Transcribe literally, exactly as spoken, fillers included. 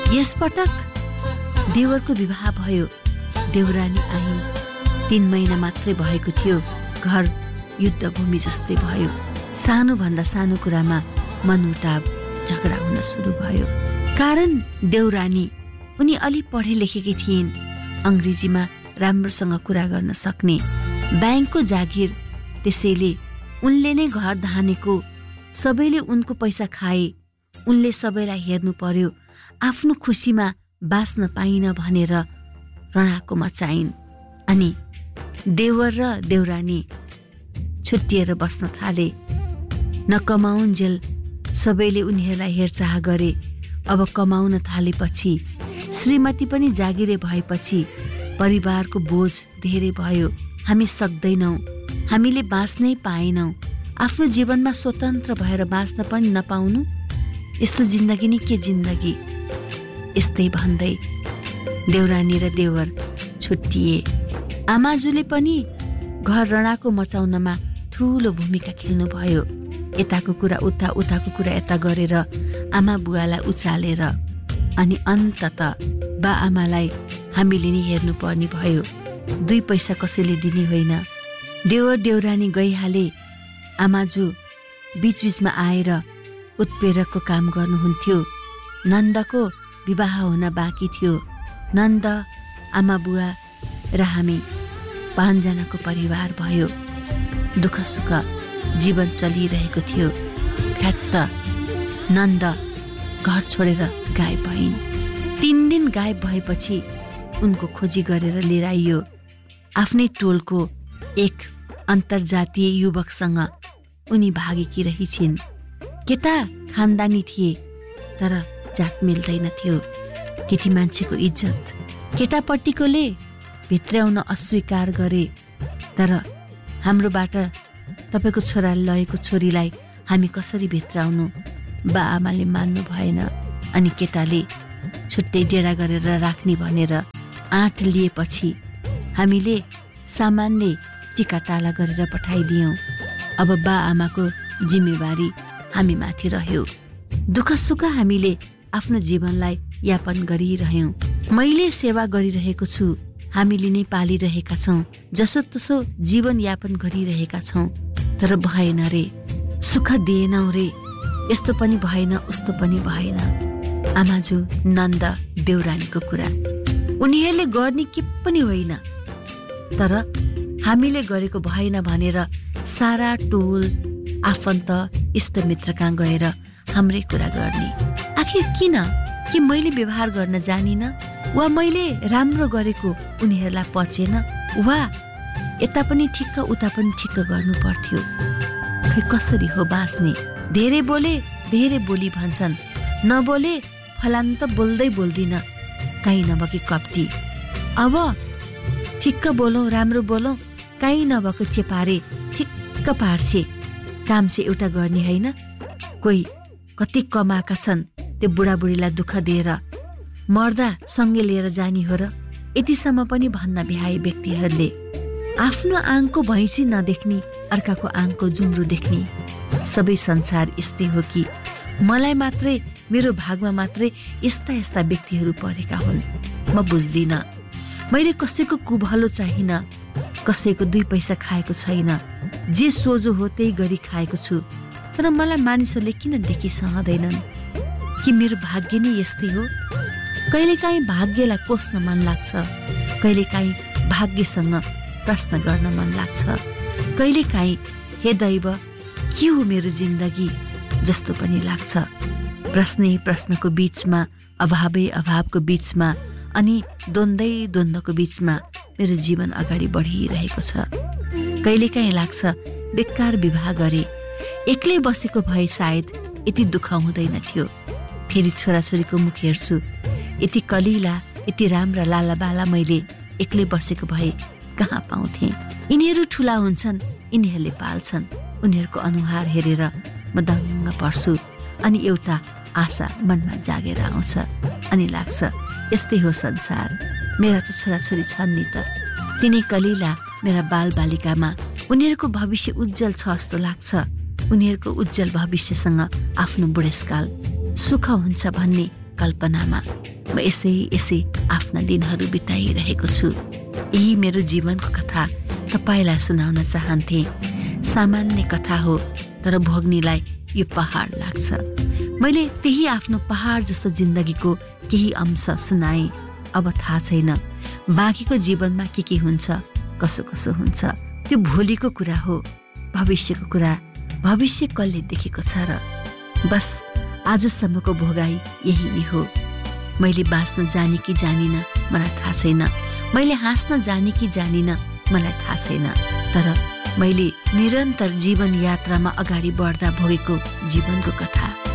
यसपटक देवरको विवाह भयो। देउरानी आइन्। तीन महिना मात्रै भएको थियो। घर युद्धभूमि जस्तै भयो। सानोभन्दा सानो कुरामा मनमुटाव झगडा हुन सुरु भयो। कारण देउरानी उनी अलि पढे लेखेकी थिइन्। अंग्रेजीमा राम्रोसँग कुरा गर्न सक्ने। ब्याङ्कको जागिर, त्यसैले उनले नै घर धानेको। सबैले उनको पैसा खाए। उनले सबैलाई हेर्नु पर्यो। आफ्नो खुसीमा बाँच्न पाइन भनेर रणाको मचाइन्। अनि देवर र देउरानी छुट्टिएर बस्न थाले। नकमाउन्जेल सबैले उनीहरूलाई हेरचाह गरे। अब कमाउन थालेपछि, श्रीमती पनि जागिरे भएपछि परिवारको बोझ धेरै भयो। हामी सक्दैनौँ। हामीले बाँच्नै पाएनौँ। आफ्नो जीवनमा स्वतन्त्र भएर बाँच्न पनि नपाउनु, यस्तो जिन्दगी नै के जिन्दगी। यस्तै भन्दै देउरानी र देवर छुट्टिए। आमाजुले पनि घर रणाको मचाउनमा ठूलो भूमिका खेल्नुभयो। यताको कुरा उता, उताको कुरा यता गरेर आमा बुवालाई उचालेर अनि अन्तत बा आमालाई हामीले नै हेर्नु पर्ने भयो। दुई पैसा कसैले दिने होइन। देवर देउरानी गइहाले। आमाजु बीचबीचमा आएर उत्प्रेरकको काम गर्नुहुन्थ्यो। नन्दको विवाह हुन बाँकी थियो। नन्द, आमा बुवा र हामी पाँचजनाको परिवार भयो। दुःख सुख जीवन चलिरहेको थियो। फ्यात्त नन्द घर छोडेर गायब भइन्। तीन दिन गायब भएपछि उनको खोजी गरेर लिएर आइयो। आफ्नै टोलको एक अन्तर्जातीय युवकसँग उनी भागेकी रहिछिन्। केटा खानदानी थिए, तर जात मिल्दैन थियो। केटी मान्छेको इज्जत। केटापट्टिकोले भित्र्याउन अस्वीकार गरे। तर हाम्रोबाट तपाईँको छोराले लगेको छोरीलाई हामी कसरी भित्राउनु? बा आमाले मान्नु भएन। अनि केटाले छुट्टै डेरा गरेर राख्ने भनेर आँट लिएपछि हामीले सामान्य टिका टाला गरेर पठाइदियौँ। अब बा आमाको जिम्मेवारी हामी माथि रह्यो। दुःख सुख हामीले आफ्नो जीवनलाई यापन गरिरह्यौँ। मैले सेवा गरिरहेको छु। हामीले नै पालिरहेका छौँ। जसो तसो जीवन यापन गरिरहेका छौँ। तर भएन रे, सुख दिएनौ रे। यस्तो पनि भएन, उस्तो पनि भएन। आमाजु नन्द देउरानीको कुरा उनीहरूले गर्ने के पनि होइन। तर हामीले गरेको भएन भनेर सारा टोल आफन्त इष्टमित्र कहाँ गएर हाम्रै कुरा गर्ने। आखिर किन? कि मैले व्यवहार गर्न जानिन, वा मैले राम्रो गरेको उनीहरूलाई पचेन, वा यता पनि ठिक्क उता पनि ठिक्क गर्नु पर्थ्यो। खै कसरी हो बाँच्ने? धेरै बोले धेरै बोली भन्छन्। नबोले फलान त बोल्दै बोल्दिन, काहीँ नभएकी कप्टी। अब ठिक्क बोलौँ, राम्रो बोलौँ, काहीँ नभएको चेपारे ठिक्क पार्छे। काम चाहिँ एउटा गर्ने होइन। कोही कति कमाएका छन्, त्यो बुढाबुढीलाई दुःख दिएर मर्दा सँगै लिएर जाने हो र? यतिसम्म पनि भन्न भ्याए व्यक्तिहरूले। आफ्नो आङको भैँसी नदेख्ने, अर्काको आङको जुम्रो देख्ने। सबै संसार यस्तै हो कि मलाई मात्रै, मेरो भागमा मात्रै यस्ता यस्ता व्यक्तिहरू परेका हुन्? म बुझ्दिन। मैले कसैको कुभलो चाहिन, कसैको दुई पैसा खाएको छैन। जे सोझो हो त्यही गरी खाएको छु। तर मलाई मानिसहरूले किन देखि सहँदैनन्? कि मेरो भाग्य नै यस्तै हो? कहिलेकाहीँ भाग्यलाई कोस्न मन लाग्छ। कहिलेकाहीँ भाग्यसँग प्रश्न गर्न मन लाग्छ। कहिलेकाहीँ हे दैव, के हो मेरो जिन्दगी जस्तो पनि लाग्छ। प्रश्नै प्रश्नको बीचमा, अभावै अभावको बीचमा, अनि द्वन्दै द्वन्द्वको बीचमा मेरो जीवन अगाडि बढिरहेको छ। कहिलेकाहीँ लाग्छ बेकार विवाह गरे, एक्लै बसेको भए सायद यति दुःख हुँदैन थियो। फेरि छोराछोरीको मुख हेर्छु, यति कलिला, यति राम्रा लाला बाला मैले एक्लै बसेको भए कहाँ पाउँथे? यिनीहरू ठुला हुन्छन्, यिनीहरूले पाल्छन्। उनीहरूको अनुहार हेरेर म दङ्ग पर्छु। अनि एउटा आशा मनमा जागेर आउँछ। अनि लाग्छ यस्तै हो संसार। मेरा त छोराछोरी छन् नि त। तिनै कलिला मेरा बाल बालिकामा उनीहरूको भविष्य उज्जवल छ जस्तो लाग्छ। उनीहरूको उज्जवल भविष्यसँग आफ्नो बुढेसकाल सुख हुन्छ भन्ने कल्पनामा म यसै यसै आफ्ना दिनहरू बिताइरहेको छु। यही मेरो जीवनको कथा तपाईँलाई सुनाउन चाहन्थे। सामान्य कथा हो, तर भोग्नेलाई यो पहाड लाग्छ। मैले त्यही आफ्नो पहाड जस्तो जिन्दगीको केही अंश सुनाएँ। अब थाहा छैन बाँकीको जीवनमा के के हुन्छ, कसो कसो हुन्छ। त्यो भोलिको कुरा हो, भविष्यको कुरा भविष्य कसले देखेको छ र। बस आजसम्मको भोगाई यही नै हो। मैले बाँच्न जाने कि जानिन मलाई थाहा छैन, मैले हाँस्न जाने कि जानिन मलाई थाहा छैन, तर मैले निरन्तर जीवन यात्रामा अगाडि बढ्दा भोगेको जीवनको कथा